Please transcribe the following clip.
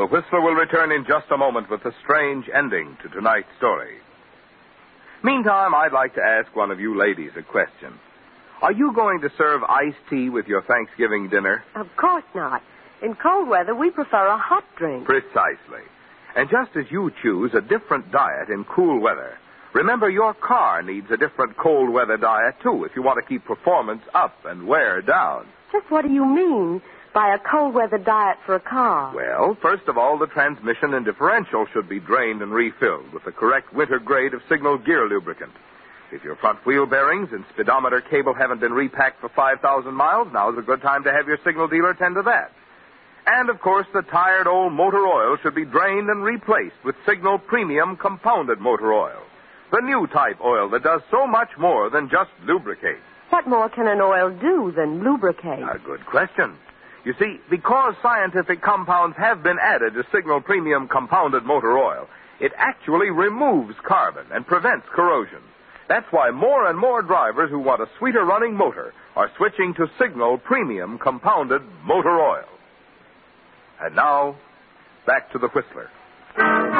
The Whistler will return in just a moment with a strange ending to tonight's story. Meantime, I'd like to ask one of you ladies a question. Are you going to serve iced tea with your Thanksgiving dinner? Of course not. In cold weather, we prefer a hot drink. Precisely. And just as you choose a different diet in cool weather, remember your car needs a different cold weather diet, too, if you want to keep performance up and wear down. Just what do you mean by a cold weather diet for a car? Well, first of all, the transmission and differential should be drained and refilled with the correct winter grade of Signal gear lubricant. If your front wheel bearings and speedometer cable haven't been repacked for 5,000 miles, now's a good time to have your Signal dealer tend to that. And, of course, the tired old motor oil should be drained and replaced with Signal Premium Compounded Motor Oil, the new type oil that does so much more than just lubricate. What more can an oil do than lubricate? A good question. You see, because scientific compounds have been added to Signal Premium Compounded Motor Oil, it actually removes carbon and prevents corrosion. That's why more and more drivers who want a sweeter running motor are switching to Signal Premium Compounded Motor Oil. And now, back to the Whistler.